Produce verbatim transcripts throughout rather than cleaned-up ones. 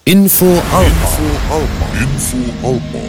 Info Alpa. Info Alpa. Info Alpa.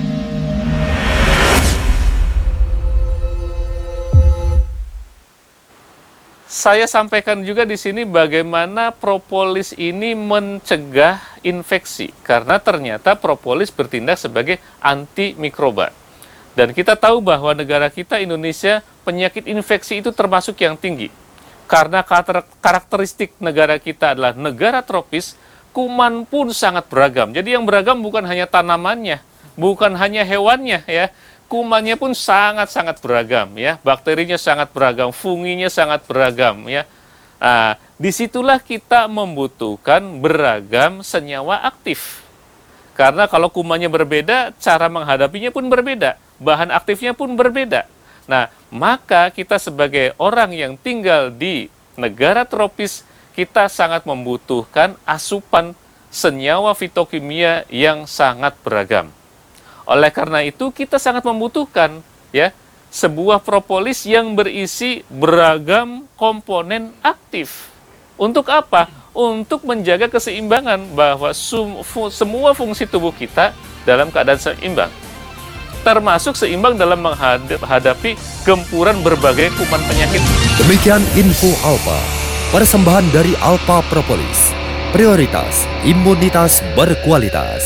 Saya sampaikan juga di sini bagaimana propolis ini mencegah infeksi. Karena ternyata propolis bertindak sebagai antimikroba. Dan kita tahu bahwa negara kita Indonesia penyakit infeksi itu termasuk yang tinggi. Karena karakteristik negara kita adalah negara tropis, kuman pun sangat beragam. Jadi yang beragam bukan hanya tanamannya, bukan hanya hewannya ya. Kumannya pun sangat-sangat beragam ya. Bakterinya sangat beragam, funginya sangat beragam ya. Nah, disitulah kita membutuhkan beragam senyawa aktif. Karena kalau kumannya berbeda, cara menghadapinya pun berbeda. Bahan aktifnya pun berbeda. Nah, maka kita sebagai orang yang tinggal di negara tropis, kita sangat membutuhkan asupan senyawa fitokimia yang sangat beragam. Oleh karena itu, kita sangat membutuhkan ya sebuah propolis yang berisi beragam komponen aktif. Untuk apa? Untuk menjaga keseimbangan bahwa semua fungsi tubuh kita dalam keadaan seimbang. Termasuk seimbang dalam menghadapi gempuran berbagai kuman penyakit. Demikian Info Alpa, persembahan dari Alpa Propolis. Prioritas imunitas berkualitas.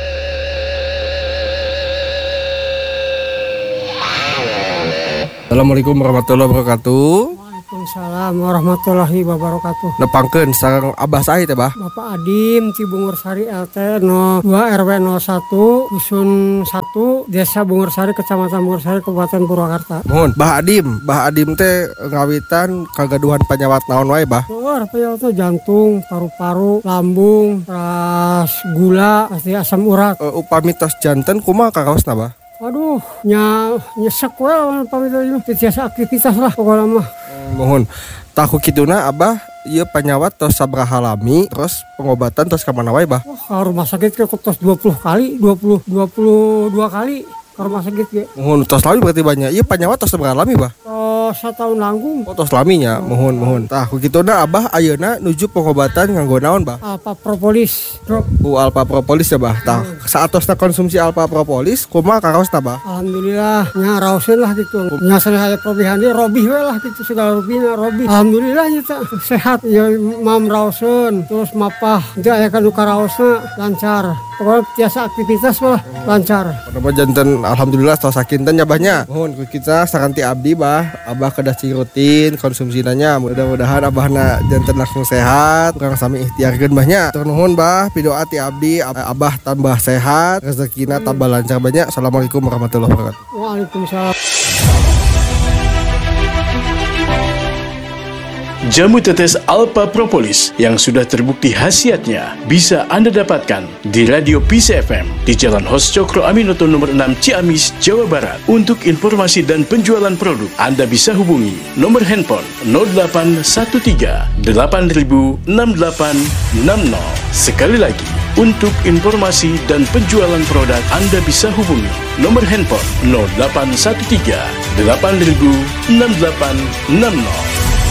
Assalamualaikum warahmatullahi wabarakatuh. Waalaikumsalam warahmatullahi wabarakatuh. Nepangkeun sareng Abah Said teh, Bah. Bapak Adim di Bungursari L T nol dua R W nol satu Dusun satu Desa Bungursari Kecamatan Bungursari Kabupaten Purwakarta. Mohon Bah Adim, Bah Adim teh ngawitan kagaduhan penyawat naon wae, Bah? Luar penyawat jantung, paru-paru, lambung, ras gula, pasti asam urat. Uh, upami tos janten kumaha kakaosna, Bah? Aduh, nya nyesek we lawan pamitonya biasa aktivitas lah pokoknya mah. Mohon tahu kituna Abah ieu penyawat tos sabaraha lami terus pengobatan tos ka mana wae, Bah? Wah, ka rumah sakit ke tos dua puluh kali, dua puluh dua puluh dua kali ke rumah sakit ge. Mohon tos lami berarti banyak. Ieu penyawat tos sabaraha lami, Bah? Tos satahun langgung. Oh, tos laminya. Mohon mohon. Tah kituna Abah ayeuna nuju pengobatan nganggo naon, Bah? Alpa Propolis. Drop. Uh, Alpa Propolis ya, Bah. Tah saatosna konsumsi Alpa Propolis kumaha kakaosna, Bah? Alhamdulillah nya raoseun lah gitu. Nya saya probihan dia robih we lah gitu segala rubina robih. Alhamdulillah nya sehat ya mam raoseun terus mapah teu aya kanu karaosna lancar. Pokoknya biasa aktivitas mah lancar. Pada janten alhamdulillah tos sakinten nya Bahnya. Mohon ku kita sakanti abdi, Bah. Abah kedah cing rutin konsumsinanya. Mudah-mudahan Abahna janten langsung sehat. Urang sami ikhtiarkeun Bahnya. Tur nuhun, Bah, pidoa ti abdi Abah tambah sehat, rezekina tambah lancar banyak. Assalamualaikum warahmatullahi wabarakatuh. Waalaikumsalam. Jamu tetes Alpa Propolis yang sudah terbukti khasiatnya bisa Anda dapatkan di Radio P C F M di Jalan Hos Cokro Aminoto nomor enam Ciamis, Jawa Barat. Untuk informasi dan penjualan produk, Anda bisa hubungi nomor handphone nol delapan satu tiga delapan nol enam delapan enam nol. Sekali lagi, untuk informasi dan penjualan produk, Anda bisa hubungi nomor handphone nol delapan satu tiga delapan nol enam delapan enam nol.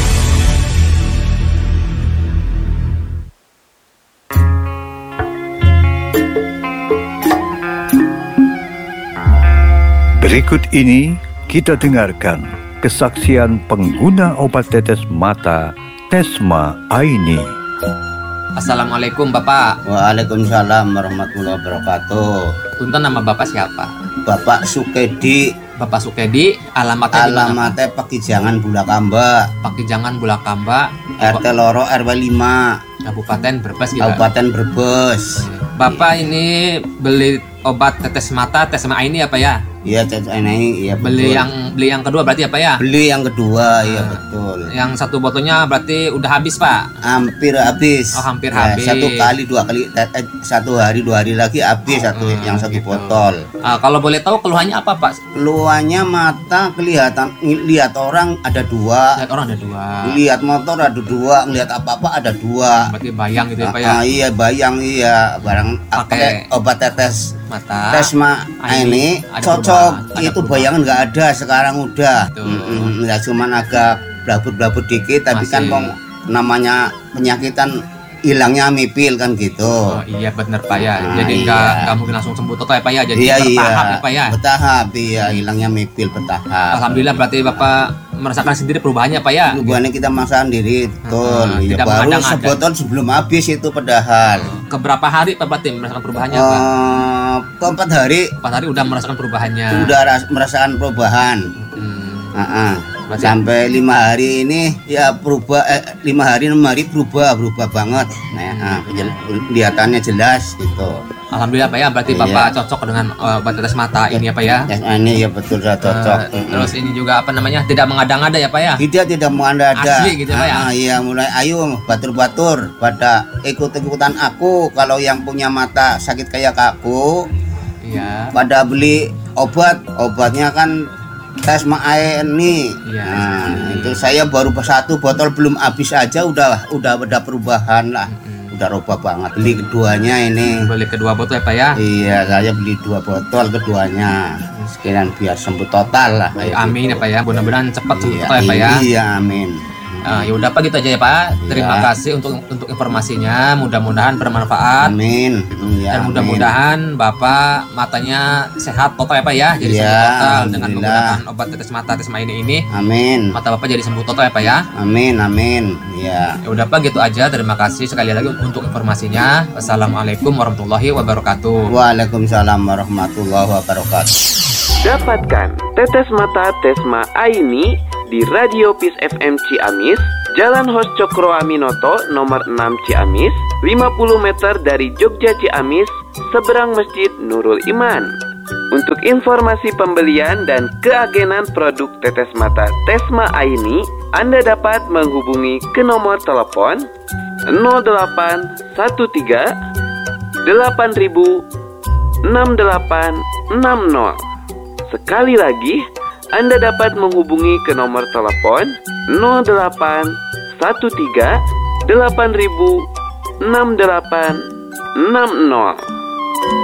Berikut ini kita dengarkan kesaksian pengguna obat tetes mata Tesma Aini. Assalamualaikum Bapak. Waalaikumsalam warahmatullahi wabarakatuh. Punten, nama Bapak siapa? Bapak Sukedi. Bapak Sukedi, alamatnya di mana? Alamatnya Pakijangan Bulakamba. Pakijangan Bulakamba, R T loro R W lima. Kabupaten Brebes gitu. Kabupaten Brebes. Bapak ini beli obat tetes mata Tesma Aini apa ya? Iya, tetes ini iya betul. Beli yang beli yang kedua berarti apa ya? Beli yang kedua, nah, iya betul. Yang satu botolnya berarti udah habis, Pak? Hampir habis. Oh, hampir nah, habis. Satu kali dua kali eh, satu hari dua hari lagi habis satu hmm, yang satu gitu. Botol. Nah, kalau boleh tahu keluhannya apa, Pak? Keluhannya mata kelihatan, lihat orang ada dua. Lihat orang ada dua. Lihat motor ada dua, ngelihat apa-apa ada dua. Berarti bayang gitu ya, Pak ya? Ah, iya bayang iya barang pakai obat tetes mata Tesma ini cocok itu bayangan nggak ada sekarang udah nggak mm-mm, cuman agak blabut-blabut dikit tapi masih. Kan pong, namanya penyakitan hilangnya mipil kan gitu. Oh iya benar Pak ya. Nah, Jadi iya. nggak nggak mungkin langsung sembuh total ya Pak ya. Jadi Iya, bertahap iya. ya Pak ya. Bertahap, iya, hilangnya mipil bertahap. Alhamdulillah berarti Bapak merasakan sendiri perubahannya Pak ya. Perubahannya kita masakan diri, betul. Hmm, Ya, tidak baru mengada-ngada. sebotol sebelum habis itu padahal. Keberapa hari Pak berarti merasakan perubahannya Pak? Eh, keempat hari Empat hari udah merasakan perubahannya. udah ras- merasakan perubahan. Hmm. Ah, ah. Berarti- Sampai lima hari ini ya berubah, eh, lima hari enam hari berubah berubah banget. Nah, ah, jel- kelihatannya jelas gitu. Alhamdulillah Pak ya. Berarti Iya. Bapak cocok dengan uh, obat tetes mata ini ya Pak ya. Ya, ini ya betul sudah cocok. Eh, Mm-mm. terus ini juga apa namanya tidak mengada-ngada ya Pak ya. Tidak tidak mengada-ada. Asli gitu, Pak, ya? Ah, iya, mulai ayo batur-batur pada ikut-ikutan aku. Kalau yang punya mata sakit kayak aku, Iya. pada beli obat. Obatnya kan Tesma ini. Iya, Nah, seperti itu saya baru satu botol belum habis aja udah udah ada perubahan lah. Udah robah banget. Beli keduanya ini. Beli kedua botol ya Pak ya. Iya, saya beli dua botol keduanya. Sekalian biar sembuh total lah. kayak Amin ya gitu. Pak ya. Mudah-mudahan cepat sembuh Iya, total ya Pak ya. Iya, amin. Ah, ya udah Pak gitu aja ya Pak. Terima Iya. kasih untuk untuk informasinya. Mudah-mudahan bermanfaat. Amin. Iya, Dan amin. mudah-mudahan Bapak matanya sehat total ya Pak ya. Jadi Iya, sembuh total dengan alhamdulillah. menggunakan obat tetes mata Tesma ini ini. Amin. Mata Bapak jadi sembuh total ya Pak ya. Amin, amin. Ya. Ya udah Pak gitu aja. Terima kasih sekali lagi untuk informasinya. Wassalamualaikum warahmatullahi wabarakatuh. Waalaikumsalam warahmatullahi wabarakatuh. Dapatkan tetes mata Tesma Aini di Radio Peace F M Ciamis, Jalan Hos Cokro Aminoto nomor enam Ciamis, lima puluh meter dari Jogja Ciamis, seberang Masjid Nurul Iman. Untuk informasi pembelian dan keagenan produk tetes mata Tesma Aini, Anda dapat menghubungi ke nomor telepon nol delapan satu tiga delapan ribu enam delapan enam nol. Sekali lagi, Anda dapat menghubungi ke nomor telepon nol delapan satu tiga delapan ribu enam delapan enam nol.